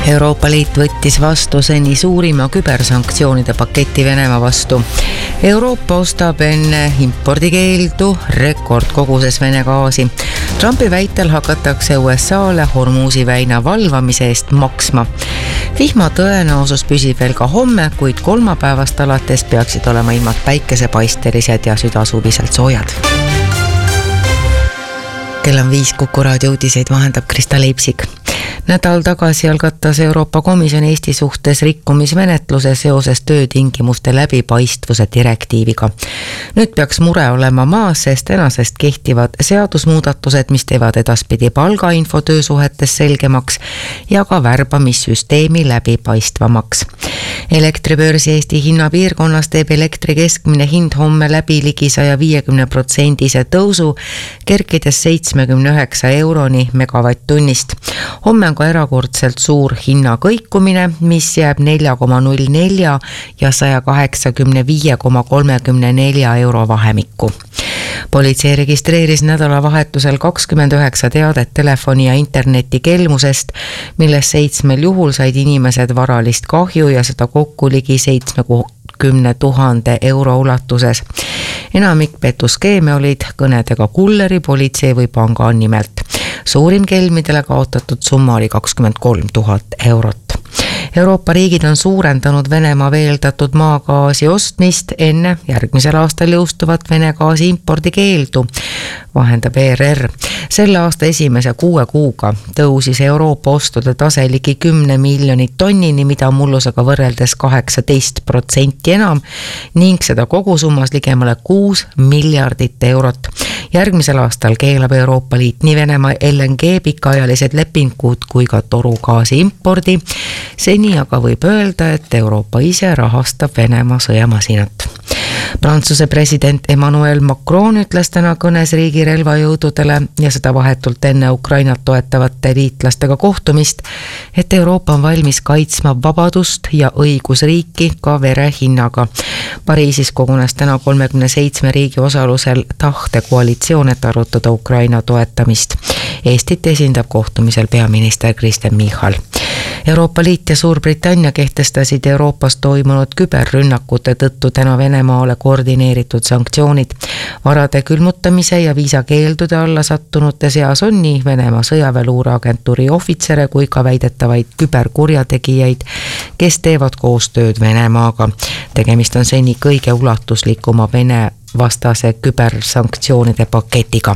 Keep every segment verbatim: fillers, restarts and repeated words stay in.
Euroopa Liit võttis vastu seni suurima kübersanktsioonide paketi Venemaa vastu. Euroopa ostab enne impordikeeldu rekordkoguses Vene gaasi. Trumpi väitel hakatakse U S A-le Hormuzi väina valvamise eest maksma. Vihma tõenäosus püsib veel ka homme, kuid kolmapäevast alates peaksid olema ilmad päikesepaistelised ja südasuviselt soojad. Kell on viis, Kuku raadio uudiseid vahendab Krista Leipsik. Nädal tagasi algatas Euroopa Komisjon Eesti suhtes rikkumismenetluse seoses töötingimuste läbipaistvuse direktiiviga. Nüüd peaks mure olema maas, sest tänasest kehtivad seadusmuudatused, mis teevad edaspidi palgainfo töösuhetes selgemaks ja ka värbamissüsteemi läbipaistvamaks. Elektribörsi Eesti hinnapiirkonnas teeb elektri keskmine hind homme läbi ligi saja viiekümne protsendise tõusu, kerkides seitsmekümne üheksa euroni megavatt-tunnist. Homme on ka erakordselt suur hinnakõikumine, mis jääb nelja koma null nelja ja saja kaheksakümne viie koma kolmekümne nelja euro vahemikku. Politsei registreeris nädalavahetusel kakskümmend üheksa teadet telefoni ja interneti kelmusest, milles seitsmel juhul said inimesed varalist kahju ja seda kokku ligi seitsmekümne tuhande euro ulatuses. Enamik petuskeeme olid kõnedega kulleri, politsei või panga nimelt. Suurim kelmidele kaotatud summa oli kakskümmend kolm tuhat eurot. Euroopa riigid on suurendanud Venemaa veeldatud maagaasi ostmist enne järgmisel aastal jõustuvat Vene gaasi impordikeeldu, vahendab E R R. Selle aasta esimese kuue kuuga tõusis Euroopa ostude tase ligi kümne miljonit tonnini, mida mullusega võrreldes kaheksateist protsenti enam ning seda kogusummas ligemale kuus miljardit eurot. Järgmisel aastal keelab Euroopa Liit nii Venemaa L N G pikaajalised lepingud kui ka torugaasi impordi. Seni aga võib öelda, et Euroopa ise rahastab Venemaa sõjamasinat. Prantsuse president Emmanuel Macron ütles täna kõnes riigi relvajõududele ja seda vahetult enne Ukrainat toetavate liitlastega kohtumist, et Euroopa on valmis kaitsma vabadust ja õigusriiki ka vere hinnaga. Pariisis kogunes täna kolmekümne seitsme riigi osalusel tahtekoalitsioon, et arutada Ukraina toetamist. Eestit esindab kohtumisel peaminister Kristen Michal. Euroopa Liit ja Suurbritannia kehtestasid Euroopas toimunud küberrünnakute tõttu täna Venemaale koordineeritud sanktsioonid. Varade külmutamise ja viisakeeldude alla sattunute seas on nii Venemaa sõjaväeluureagentuuri ohvitsere kui ka väidetavaid küberkurjategijaid, kes teevad koostööd Venemaaga. Tegemist on seni kõige ulatuslikuma Vene vastase kübersanktsioonide paketiga.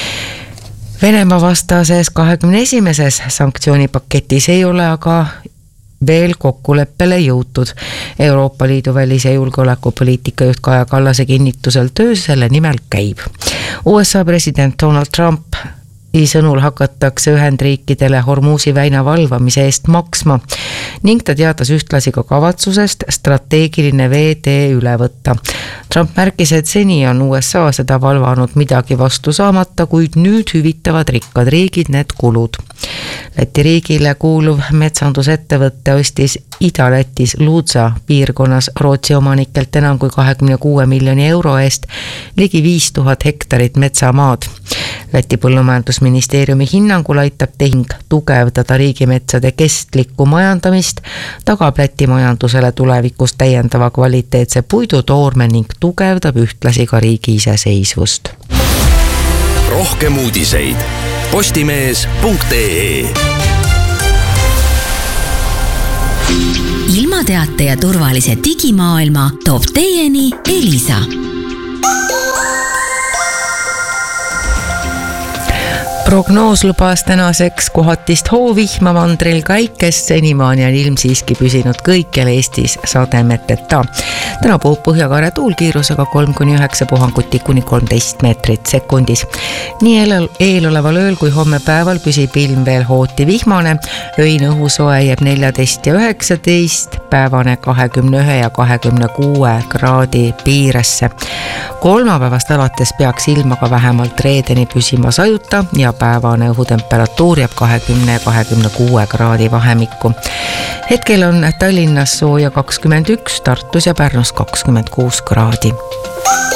Venemaa vastases kahekümne esimeses sanktsioonipaketis ei ole aga veel kokkuleppele jõutud. Euroopa Liidu välis- ja julgeolekupoliitika juht Kaja Kallase kinnitusel töö selle nimel käib. U S A president Donald Trump sõnul hakatakse Ühendriikidele Hormuzi väina valvamise eest maksma ning ta teatas ühtlasi ka kavatsusest strateegiline veetee üle võtta. Trump märkis, et seni on U S A seda valvanud midagi vastu saamata, kuid nüüd hüvitavad rikkad riigid need kulud. Läti riigile kuuluv metsandusettevõtte ostis Ida-Lätis Luutsa piirkonnas Rootsi omanikelt enam kui kahekümne kuue miljoni euro eest ligi viis tuhat hektarit metsamaad. Läti põllumajandusministeeriumi hinnangul aitab tehing tugevdada riigimetsade kestlikku majandamist, tagab Läti majandusele tulevikus täiendava kvaliteetse puidutoorme ning tugevdab ühtlasi ka riigi iseseisvust. Rohkem uudiseid postimees punkt ee. Ilmateate ja turvalise digimaailma toob teieni Elisa. Prognoos lubas tänaseks kohatist hoovihma, mandril ka äikest, senimaani on ilm siiski püsinud kõikjal Eestis sademeteta. Täna puhub põhjakaare tuul kiirusega kolm kuni üheksa puhanguti kuni kolmteist meetrit sekundis. Nii eeloleval ööl kui homme päeval püsib ilm veel hooti vihmane, öine õhusoe jääb neljateist ja üheksateist, päevane kahekümne ühe ja kahekümne kuue kraadi piiresse. Kolmapäevast alates peaks ilmaga vähemalt reedeni püsima sajuta ja päevane õhutemperatuur jääb kahekümne ja kahekümne kuue kraadi vahemikku. Hetkel on Tallinnas sooja kakskümmend üks, Tartus ja Pärnus kakskümmend kuus kraadi.